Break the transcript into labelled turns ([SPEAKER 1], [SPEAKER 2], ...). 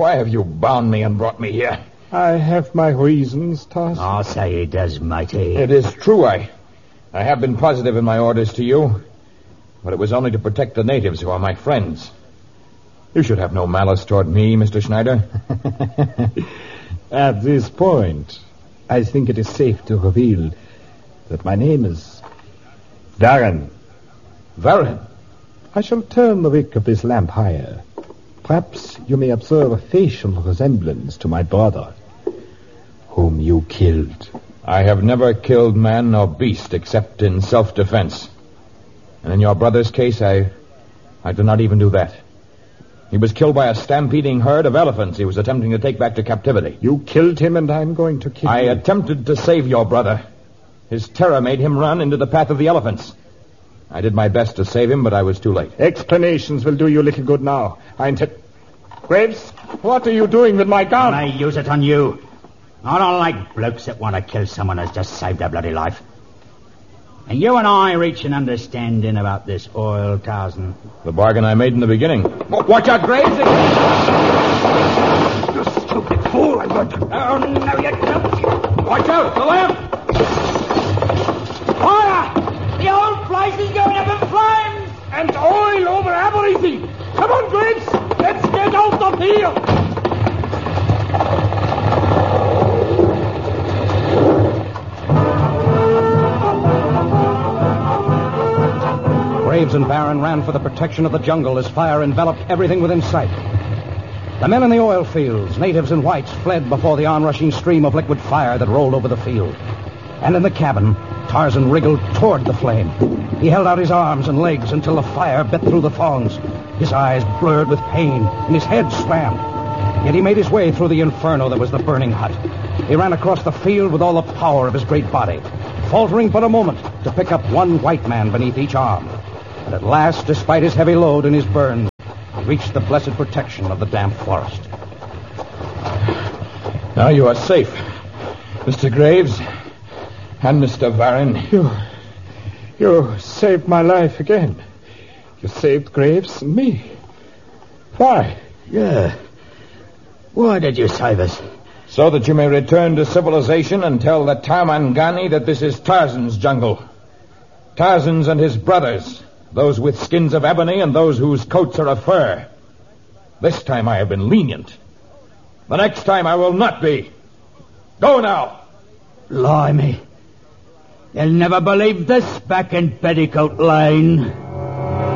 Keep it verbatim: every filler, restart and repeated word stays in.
[SPEAKER 1] Why have you bound me and brought me here?
[SPEAKER 2] I have my reasons, Tarzan.
[SPEAKER 3] I'll say he does, matey.
[SPEAKER 1] It is true. I, I have been positive in my orders to you, but it was only to protect the natives who are my friends. You should have no malice toward me, Mister Schneider.
[SPEAKER 2] At this point, I think it is safe to reveal that my name is Varren.
[SPEAKER 1] Varren?
[SPEAKER 2] I shall turn the wick of this lamp higher. Perhaps you may observe a facial resemblance to my brother, whom you killed.
[SPEAKER 1] I have never killed man nor beast except in self-defense. And in your brother's case, I, I do not even do that. He was killed by a stampeding herd of elephants he was attempting to take back to captivity.
[SPEAKER 2] You killed him, and I'm going to kill
[SPEAKER 1] I
[SPEAKER 2] you.
[SPEAKER 1] I attempted to save your brother. His terror made him run into the path of the elephants. I did my best to save him, but I was too late.
[SPEAKER 2] Explanations will do you little good now. I intend... Graves, what are you doing with my gun?
[SPEAKER 3] I use it on you. I don't like blokes that want to kill someone who's just saved their bloody life. And you and I reach an understanding about this oil, Tarzan.
[SPEAKER 1] The bargain I made in the beginning. Watch out, Graves!
[SPEAKER 3] You stupid fool! I'm going to... Oh, no, you don't.
[SPEAKER 1] Watch out! The lamp!
[SPEAKER 3] Fire! The whole place is going up in flames!
[SPEAKER 2] And oil over everything! Come on, Graves! Let's get out of here!
[SPEAKER 4] Graves and Varren ran for the protection of the jungle as fire enveloped everything within sight. The men in the oil fields, natives and whites, fled before the onrushing stream of liquid fire that rolled over the field. And in the cabin, Tarzan wriggled toward the flame. He held out his arms and legs until the fire bit through the thongs. His eyes blurred with pain, and his head swam. Yet he made his way through the inferno that was the burning hut. He ran across the field with all the power of his great body, faltering but a moment to pick up one white man beneath each arm. And at last, despite his heavy load and his burns, he reached the blessed protection of the damp forest.
[SPEAKER 1] Now you are safe, Mister Graves and Mister Varren.
[SPEAKER 2] You... You saved my life again. You saved Graves and me. Why?
[SPEAKER 3] Yeah. Why did you save us?
[SPEAKER 1] So that you may return to civilization and tell the Tarmangani that this is Tarzan's jungle. Tarzan's and his brothers, those with skins of ebony and those whose coats are of fur. This time I have been lenient. The next time I will not be. Go now.
[SPEAKER 3] Blimey. You'll never believe this back in Petticoat Lane.